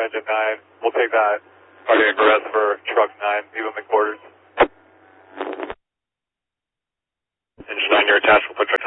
engine 9. We'll take that cardiac arrest for truck 9, leave him in quarters. Engine 9, you're attached, we'll put truck